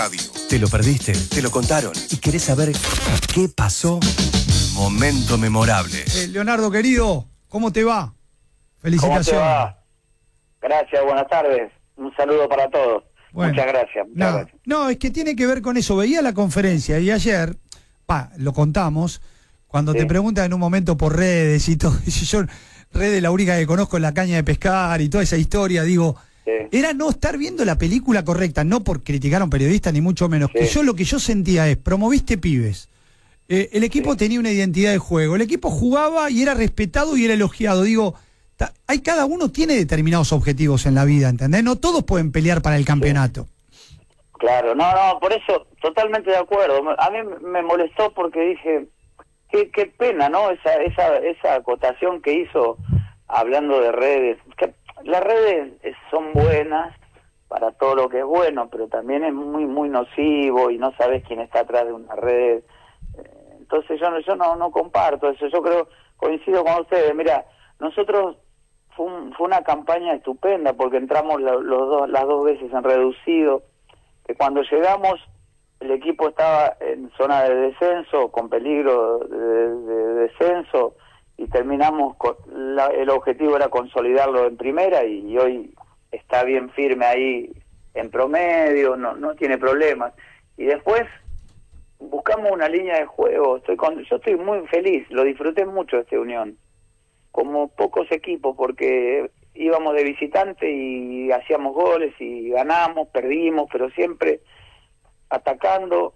radio. ¿Te lo perdiste? ¿Te lo contaron? ¿Y querés saber qué pasó? Momento memorable. Leonardo, querido, ¿cómo te va? Felicitaciones. ¿Cómo te va? Gracias, buenas tardes. Un saludo para todos. Bueno, muchas gracias. Gracias. No, es que tiene que ver con eso. Veía la conferencia y ayer, lo contamos, cuando te preguntan en un momento por redes y todo, y yo, redes la única que conozco es la caña de pescar y toda esa historia, digo, era no estar viendo la película correcta, no por criticar a un periodista ni mucho menos, que yo lo que yo sentía es, promoviste pibes, el equipo tenía una identidad de juego, el equipo jugaba y era respetado y era elogiado, digo, cada uno tiene determinados objetivos en la vida, ¿entendés? No todos pueden pelear para el campeonato. Claro, no, por eso, totalmente de acuerdo. A mí me molestó porque dije, qué pena, ¿no? Esa acotación que hizo hablando de redes. Que las redes son buenas para todo lo que es bueno, pero también es muy nocivo y no sabes quién está atrás de una red. Entonces yo no comparto eso. Yo coincido con ustedes. Mira, nosotros fue una campaña estupenda porque entramos las dos veces en reducido, que cuando llegamos el equipo estaba en zona de descenso, con peligro de descenso, y terminamos el objetivo era consolidarlo en primera y hoy está bien firme ahí en promedio, no tiene problemas. Y después buscamos una línea de juego. Yo estoy muy feliz, lo disfruté mucho esta Unión, como pocos equipos, porque íbamos de visitante y hacíamos goles y ganamos, perdimos, pero siempre atacando,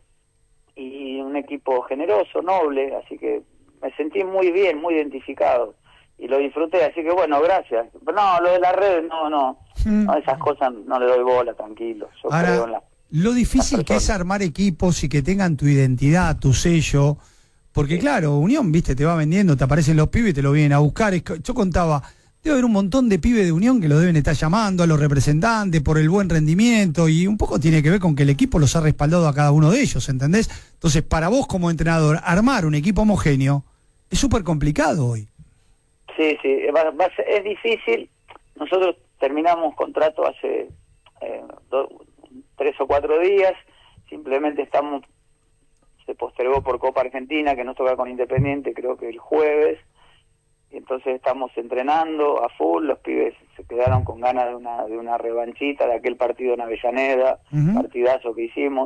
y un equipo generoso, noble, así que me sentí muy bien, muy identificado y lo disfruté, así que bueno, gracias. No, lo de la red, no, esas cosas no le doy bola, tranquilo. Yo creo en lo difícil que es armar equipos y que tengan tu identidad, tu sello, porque claro, Unión, viste, te va vendiendo, te aparecen los pibes y te lo vienen a buscar. Yo contaba, debe haber un montón de pibes de Unión que lo deben estar llamando a los representantes por el buen rendimiento, y un poco tiene que ver con que el equipo los ha respaldado a cada uno de ellos, ¿entendés? Entonces, para vos como entrenador, armar un equipo homogéneo es súper complicado hoy. Sí, es difícil. Nosotros terminamos contrato hace 3 o 4 días, simplemente se postergó por Copa Argentina, que nos toca con Independiente, creo que el jueves, y entonces estamos entrenando a full. Los pibes se quedaron con ganas de una revanchita de aquel partido en Avellaneda, partidazo que hicimos,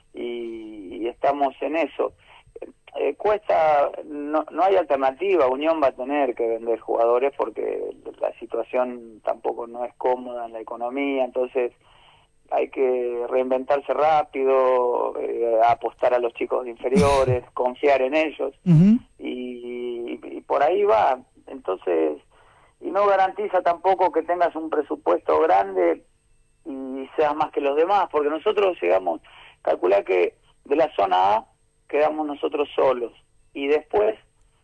y estamos en eso. Cuesta, no hay alternativa. Unión va a tener que vender jugadores porque la situación tampoco no es cómoda en la economía, entonces hay que reinventarse rápido, apostar a los chicos inferiores, confiar en ellos, y por ahí va. Entonces, y no garantiza tampoco que tengas un presupuesto grande y seas más que los demás, porque nosotros llegamos, calcular que de la zona A quedamos nosotros solos, y después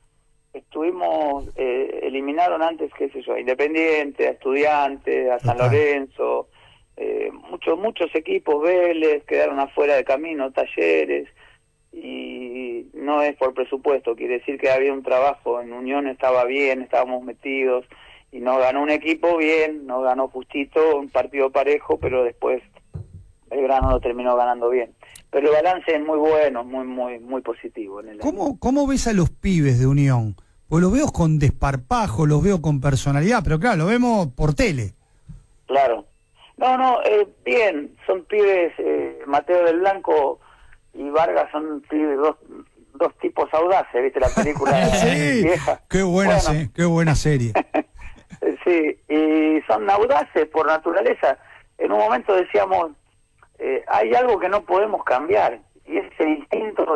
eliminaron antes, qué sé yo, a Independiente, a Estudiantes, a San Lorenzo, muchos equipos, Vélez, quedaron afuera de camino, Talleres, y no es por presupuesto, quiere decir que había un trabajo, en Unión estaba bien, estábamos metidos, y no ganó un equipo bien, no ganó justito, un partido parejo, pero después Belgrano lo terminó ganando bien. Pero el balance es muy bueno, muy positivo. ¿Cómo ves a los pibes de Unión? Pues los veo con desparpajo, los veo con personalidad, pero claro, lo vemos por tele. Claro. Bien, son pibes, Mateo del Blanco y Vargas son pibes, dos tipos audaces, ¿viste la película vieja? Qué buena serie. Sí, y son audaces por naturaleza. En un momento decíamos, hay algo que no podemos cambiar, y es el instinto